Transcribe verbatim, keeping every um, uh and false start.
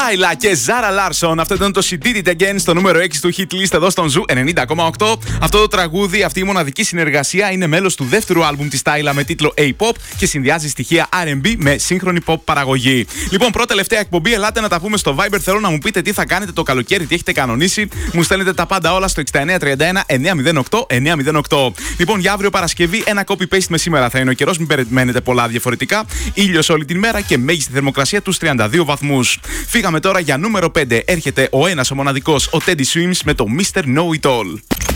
Τάιλα και Ζάρα Λάρσον. Αυτό ήταν το She Did It Again στο νούμερο έξι του hit list εδώ στον Ζου ενενήντα κόμμα οκτώ. Αυτό το τραγούδι, αυτή η μοναδική συνεργασία είναι μέλος του δεύτερου άλμπουμ της Τάιλα με τίτλο A-Pop και συνδυάζει στοιχεία αρ εντ μπι με σύγχρονη pop παραγωγή. Λοιπόν, πρώτα τελευταία εκπομπή, ελάτε να τα πούμε στο Viber. Θέλω να μου πείτε τι θα κάνετε το καλοκαίρι, τι έχετε κανονίσει. Μου στέλνετε τα πάντα όλα στο εξήντα εννέα τριάντα ένα εννιακόσια οκτώ εννιακόσια οκτώ. Λοιπόν, για αύριο Παρασκευή, ένα copy-paste με σήμερα θα είναι ο καιρός. Μην περιμένετε πολλά διαφορετικά. Ήλιος όλη την μέρα και μέγιστη θερμοκρασία τους τριάντα δύο βαθμούς. Φύγαμε τώρα για νούμερο πέντε. Έρχεται ο ένας ο μοναδικός, ο Teddy Swims με το μίστερ Know It All.